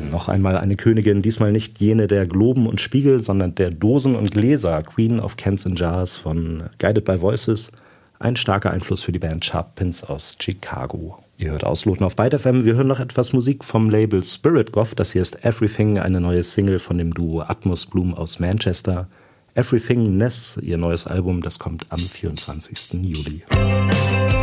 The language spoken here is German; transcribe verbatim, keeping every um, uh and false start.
Noch einmal eine Königin, diesmal nicht jene der Globen und Spiegel, sondern der Dosen und Gläser, Queen of Cans and Jars von Guided by Voices. Ein starker Einfluss für die Band Sharp Pins aus Chicago. Ihr hört Ausloten auf Byte F M. Wir hören noch etwas Musik vom Label Spirit Goth. Das hier ist Everything, eine neue Single von dem Duo Atmos Bloom aus Manchester. Everything Ness, ihr neues Album, das kommt am vierundzwanzigsten Juli.